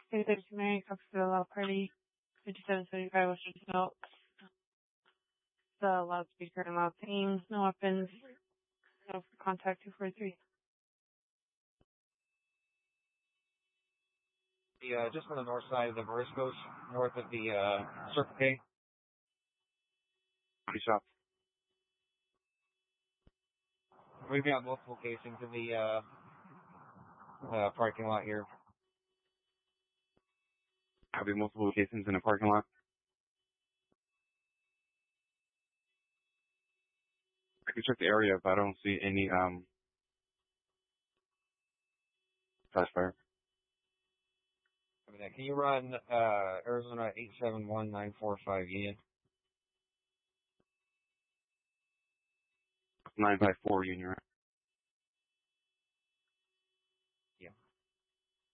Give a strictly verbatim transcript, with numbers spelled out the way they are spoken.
Hey, there's Mary Cox for the Law Party, fifty-seven seventy-five Western Snow. The loudspeaker and loud singing, no weapons, no contact two forty-three. The, uh, just on the north side of the Moriscos, north of the uh, Circle K. Body shop. We've got multiple casings in the uh, uh, parking lot here. Have you multiple casings in the parking lot? I can check the area, but I don't see any um flash fire. Can you run uh, Arizona eight seven one nine four five Union? nine five four Union, right?